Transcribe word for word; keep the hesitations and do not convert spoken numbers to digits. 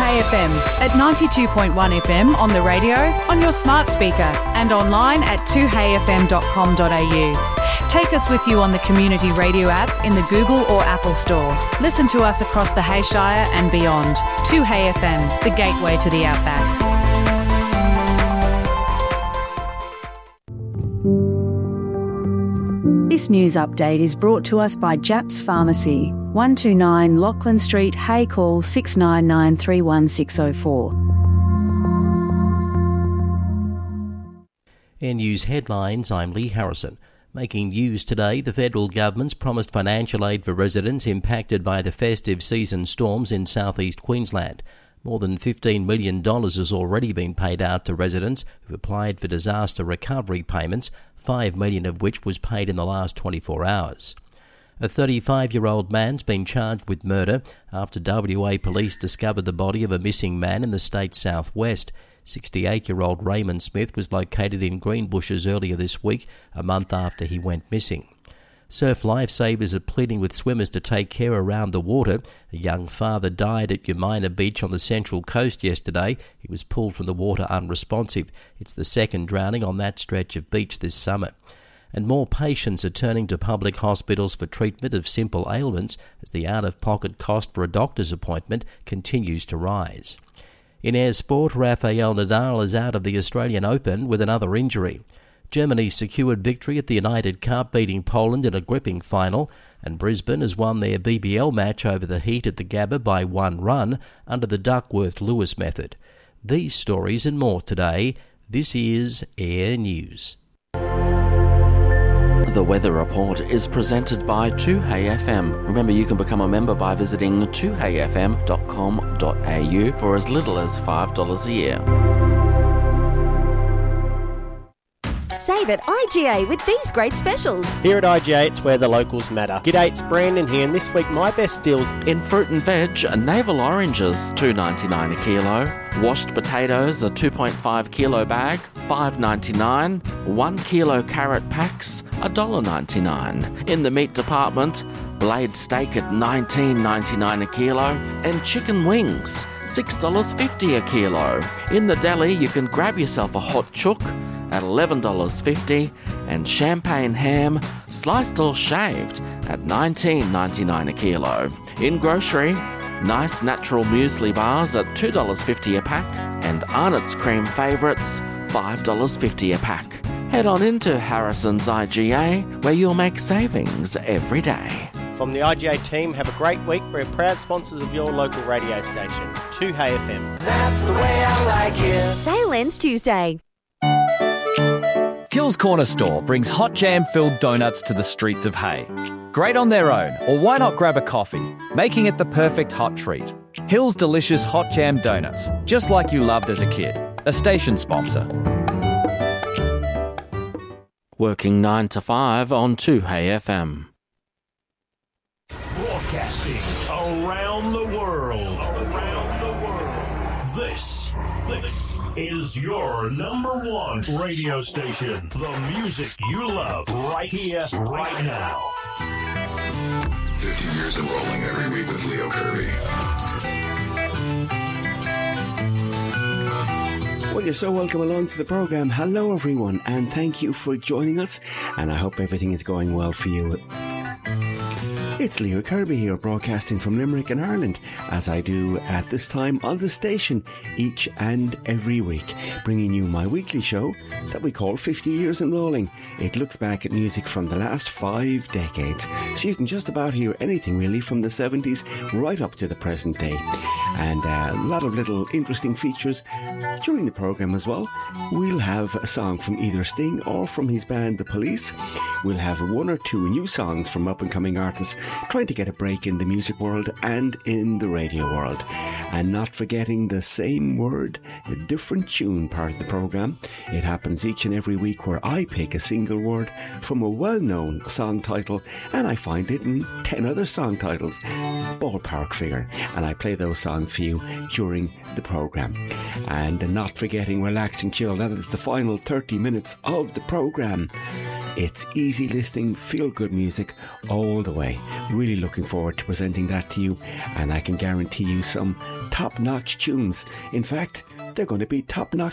Hay F M at ninety-two point one F M on the radio, on your smart speaker and online at two hay f m dot com dot a u. Take us with you on the Community Radio app in the Google or Apple Store. Listen to us across the Hayshire and beyond. two Hay F M, the gateway to the outback. This news update is brought to us by Japs Pharmacy, one two nine Lachlan Street, Hay, call six nine nine three one six zero four. In News Headlines, I'm Lee Harrison. Making news today, the federal government's promised financial aid for residents impacted by the festive season storms in southeast Queensland. More than fifteen million dollars has already been paid out to residents who've applied for disaster recovery payments, five million dollars of which was paid in the last twenty-four hours. A thirty-five-year-old man's been charged with murder after W A police discovered the body of a missing man in the state's southwest. sixty-eight-year-old Raymond Smith was located in Greenbushes earlier this week, a month after he went missing. Surf lifesavers are pleading with swimmers to take care around the water. A young father died at Umina Beach on the Central Coast yesterday. He was pulled from the water unresponsive. It's the second drowning on that stretch of beach this summer. And more patients are turning to public hospitals for treatment of simple ailments as the out-of-pocket cost for a doctor's appointment continues to rise. In air sport, Rafael Nadal is out of the Australian Open with another injury. Germany secured victory at the United Cup, beating Poland in a gripping final, and Brisbane has won their B B L match over the Heat at the Gabba by one run under the Duckworth-Lewis method. These stories and more today. This is Air News. The Weather Report is presented by two Hay F M. Remember, you can become a member by visiting two hay f m dot com dot a u for as little as five dollars a year. Save at I G A with these great specials. Here at I G A, it's where the locals matter. G'day, it's Brandon here, and this week my best deals in fruit and veg, navel oranges two dollars ninety-nine a kilo. Washed potatoes, a two point five kilo bag, five dollars ninety-nine. One kilo carrot packs, one dollar ninety-nine. In the meat department, blade steak at nineteen dollars ninety-nine a kilo, and chicken wings, six dollars fifty a kilo. In the deli, you can grab yourself a hot chook at eleven dollars fifty, and champagne ham, sliced or shaved, at nineteen dollars ninety-nine a kilo. In grocery, nice natural muesli bars at two dollars fifty a pack, and Arnott's cream favourites, five dollars fifty a pack. Head on into Harrison's I G A, where you'll make savings every day. From the I G A team, have a great week. We're proud sponsors of your local radio station, two Hay F M. That's the way I like it. Sale ends Tuesday. Kills Corner Store brings hot jam-filled donuts to the streets of Hay. Great on their own, or why not grab a coffee, making it the perfect hot treat. Hill's delicious hot jam donuts, just like you loved as a kid. A station sponsor. Working nine to five on two Hay F M. Broadcasting around the world. Around the world. This, this is your number one radio station. The music you love right here, right now. fifty years of rolling every week with Leo Kirby. Well, you're so welcome along to the programme. Hello, everyone, and thank you for joining us, and I hope everything is going well for you. It's Leo Kirby here, broadcasting from Limerick in Ireland, as I do at this time on the station each and every week, bringing you my weekly show that we call fifty years and Rolling. It looks back at music from the last five decades, so you can just about hear anything really from the seventies right up to the present day. And uh, a lot of little interesting features during the programme as well. We'll have a song from either Sting or from his band The Police. We'll have one or two new songs from up-and-coming artists trying to get a break in the music world and in the radio world. And not forgetting the same word, a different tune part of the programme. It happens each and every week where I pick a single word from a well-known song title and I find it in ten other song titles. Ballpark figure. And I play those songs for you during the programme. And not forgetting Relax and Chill. That is the final thirty minutes of the programme. It's easy listening, feel good music all the way. Really looking forward to presenting that to you, and I can guarantee you some top-notch tunes. In fact, they're going to be top-notch